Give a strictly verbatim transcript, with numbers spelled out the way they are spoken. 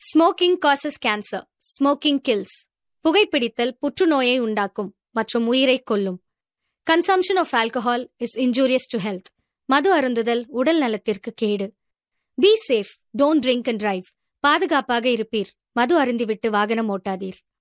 Smoking causes cancer. Smoking kills. புகைப்பிடித்தல் புற்றுநோயை உண்டாக்கும் மற்றும் உயிரை கொல்லும். Consumption of alcohol is injurious to health. மது அருந்துதல் உடல் நலத்திற்கு கேடு. Be safe, don't drink and drive. பாதுகாப்பாக இருப்பீர். மது அருந்திவிட்டு வாகனம் ஓட்டாதீர்.